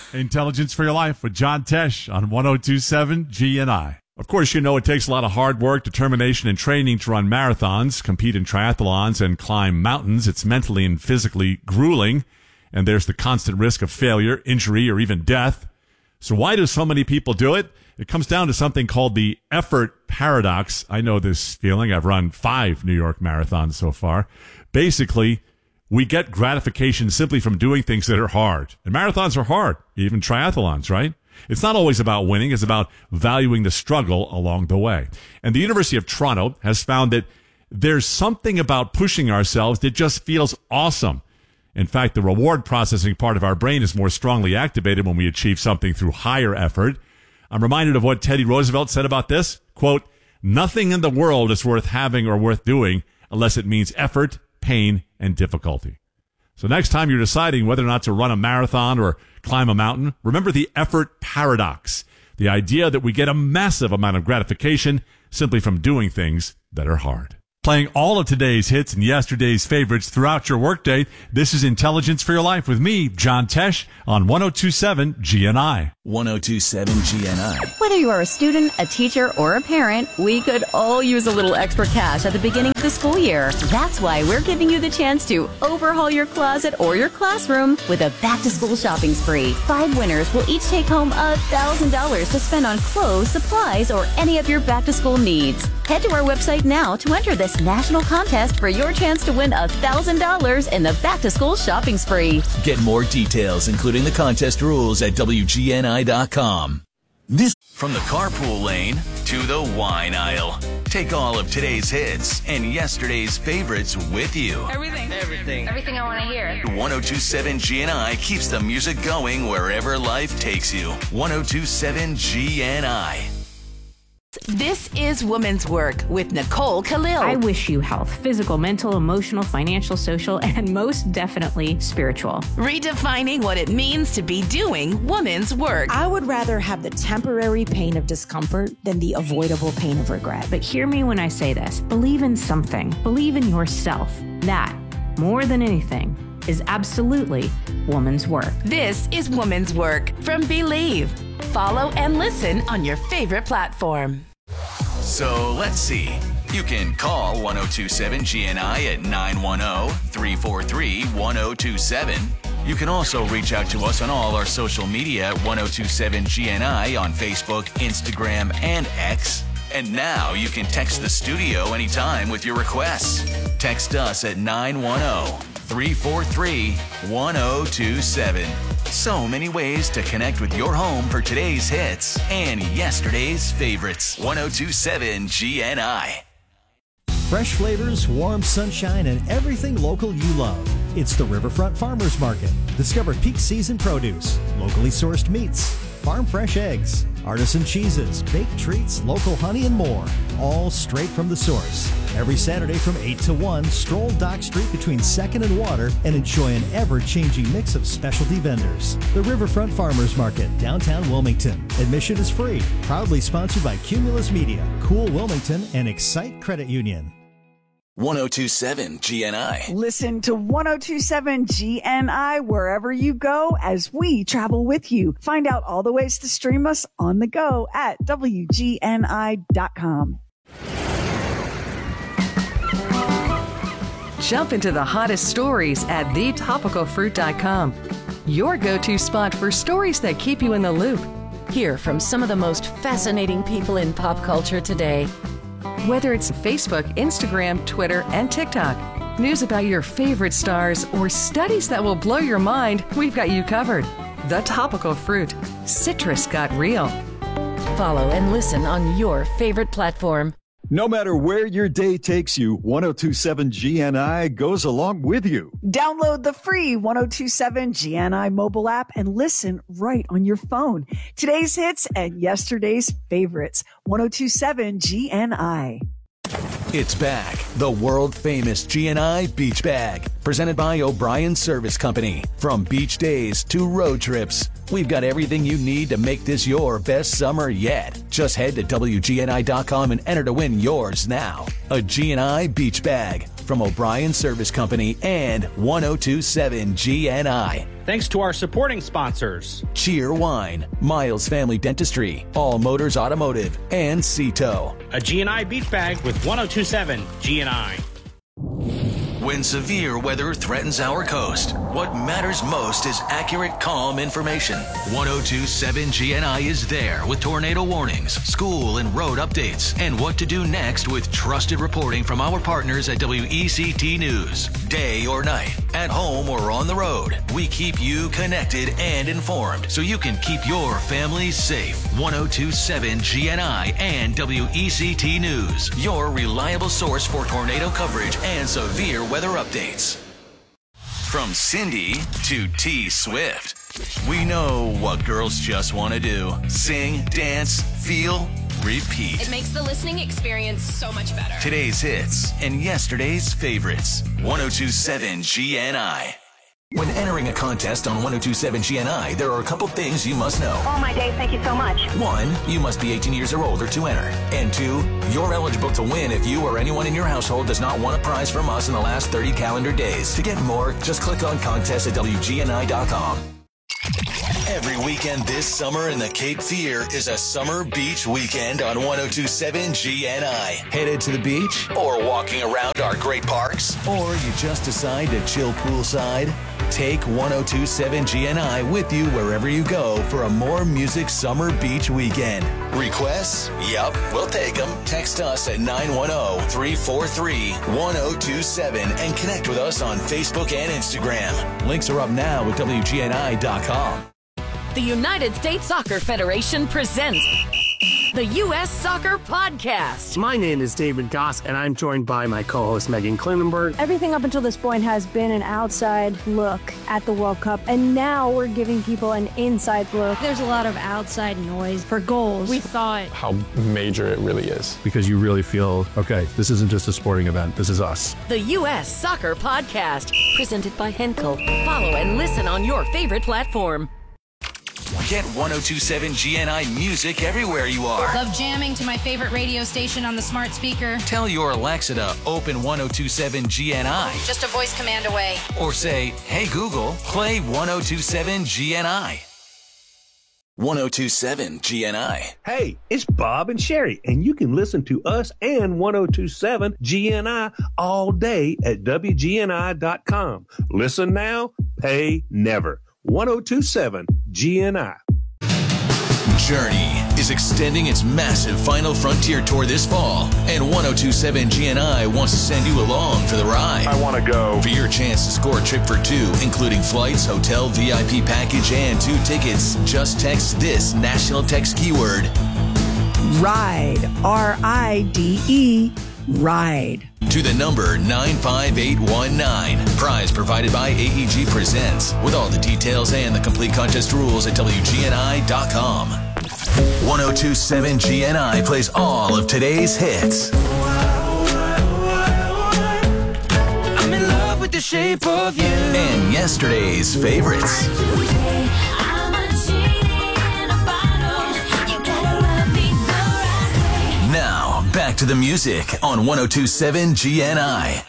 Intelligence for Your Life with John Tesh on 102.7 GNI. Of course, you know it takes a lot of hard work, determination, and training to run marathons, compete in triathlons, and climb mountains. It's mentally and physically grueling, and there's the constant risk of failure, injury, or even death. So why do so many people do it? It comes down to something called the effort paradox. I know this feeling. I've run 5 New York marathons so far. Basically, we get gratification simply from doing things that are hard. And marathons are hard, even triathlons, right? It's not always about winning. It's about valuing the struggle along the way. And the University of Toronto has found that there's something about pushing ourselves that just feels awesome. In fact, the reward processing part of our brain is more strongly activated when we achieve something through higher effort. I'm reminded of what Teddy Roosevelt said about this. Quote, "Nothing in the world is worth having or worth doing unless it means effort, pain, and difficulty." So next time you're deciding whether or not to run a marathon or climb a mountain, remember the effort paradox, the idea that we get a massive amount of gratification simply from doing things that are hard. Playing all of today's hits and yesterday's favorites throughout your workday, this is Intelligence for Your Life with me, John Tesh, on 102.7 GNI. 102.7 GNI. Whether you are a student, a teacher, or a parent, we could all use a little extra cash at the beginning of the school year. That's why we're giving you the chance to overhaul your closet or your classroom with a back-to-school shopping spree. 5 winners will each take home $1,000 to spend on clothes, supplies, or any of your back-to-school needs. Head to our website now to enter this national contest for your chance to win $1,000 in the back-to-school shopping spree. Get more details, including the contest rules, at WGNI.com. From the carpool lane to the wine aisle. Take all of today's hits and yesterday's favorites with you. Everything I want to hear. 102.7 GNI keeps the music going wherever life takes you. 102.7 GNI. This is Woman's Work with Nicole Khalil. I wish you health, physical, mental, emotional, financial, social, and most definitely spiritual. Redefining what it means to be doing woman's work. I would rather have the temporary pain of discomfort than the avoidable pain of regret. But hear me when I say this. Believe in something. Believe in yourself. That, more than anything, is absolutely woman's work. This is Woman's Work from Believe. Follow and listen on your favorite platform. So let's see. You can call 102.7 GNI at 910-343-1027. You can also reach out to us on all our social media at 102.7 GNI on Facebook, Instagram, and X. And now you can text the studio anytime with your requests. Text us at 910-343-1027. So many ways to connect with your home for today's hits and yesterday's favorites. 102.7 GNI. Fresh flavors, warm sunshine, and everything local you love. It's the Riverfront Farmers Market. Discover peak season produce, locally sourced meats, farm fresh eggs, artisan cheeses, baked treats, local honey, and more. All straight from the source. Every Saturday from 8 to 1, stroll Dock Street between 2nd and Water and enjoy an ever-changing mix of specialty vendors. The Riverfront Farmers Market, downtown Wilmington. Admission is free. Proudly sponsored by Cumulus Media, Cool Wilmington, and Excite Credit Union. 102.7 GNI. Listen to 102.7 GNI wherever you go as we travel with you. Find out all the ways to stream us on the go at WGNI.com. Jump into the hottest stories at thetopicalfruit.com. Your go-to spot for stories that keep you in the loop. Hear from some of the most fascinating people in pop culture today. Whether it's Facebook, Instagram, Twitter, and TikTok, news about your favorite stars, or studies that will blow your mind, we've got you covered. The Topical Fruit. Citrus got real. Follow and listen on your favorite platform. No matter where your day takes you, 102.7 GNI goes along with you. Download the free 102.7 GNI mobile app and listen right on your phone. Today's hits and yesterday's favorites. 102.7 GNI. It's back. The world-famous GNI Beach Bag. presented by O'Brien Service Company. From beach days to road trips, we've got everything you need to make this your best summer yet. Just head to WGNI.com and enter to win yours now. A GNI beach bag from O'Brien Service Company and 1027 GNI. Thanks to our supporting sponsors: Cheer Wine, Miles Family Dentistry, All Motors Automotive, and Cito. A GNI beach bag with 1027 GNI. When severe weather threatens our coast, what matters most is accurate, calm information. 1027 GNI is there with tornado warnings, school and road updates, and what to do next with trusted reporting from our partners at WECT News. Day or night, at home or on the road, we keep you connected and informed so you can keep your family safe. 1027 GNI and WECT News, your reliable source for tornado coverage and severe weather updates. From Cindy to T Swift, we know what girls just want to do: sing, dance, feel, repeat. It makes the listening experience so much better. Today's hits and yesterday's favorites. 1027 GNI. When entering a contest on 1027 GNI, there are a couple things you must know. Oh, my day, thank you so much. 1, you must be 18 years or older to enter. And 2, you're eligible to win if you or anyone in your household does not want a prize from us in the last 30 calendar days. To get more, just click on contest at WGNI.com. Every weekend this summer in the Cape Fear is a summer beach weekend on 1027 GNI. Headed to the beach or walking around our great parks? Or you just decide to chill poolside? Take 1027 GNI with you wherever you go for a more music summer beach weekend. Requests? Yup, we'll take them. Text us at 910-343-1027 and connect with us on Facebook and Instagram. Links are up now at WGNI.com. The United States Soccer Federation presents the U.S. Soccer Podcast. My name is David Goss, and I'm joined by my co-host Megan Klinenberg. Everything up until this point has been an outside look at the World Cup, and now we're giving people an inside look. There's a lot of outside noise for goals. We thought how major it really is. Because you really feel, okay, this isn't just a sporting event, this is us. The U.S. Soccer Podcast, presented by Henkel. Follow and listen on your favorite platform. Get 1027 GNI music everywhere you are. Love jamming to my favorite radio station on the smart speaker. Tell your Alexa to open 1027 GNI. Just a voice command away. Or say, hey Google, play 1027 GNI. 1027 GNI. Hey, it's Bob and Sherry, and you can listen to us and 1027 GNI all day at WGNI.com. Listen now, pay never. 1027 GNI. Journey is extending its massive Final Frontier tour this fall, and 1027 GNI wants to send you along for the ride. I want to go. For your chance to score a trip for 2, including flights, hotel, VIP package, and 2 tickets, just text this national text keyword: RIDE, RIDE, RIDE, to the number 95819. Prize provided by AEG Presents, with all the details and the complete contest rules at WGNI.com. 1027 GNI plays all of today's hits. I'm in love with the shape of you. And yesterday's favorites. Now, back to the music on 1027 GNI.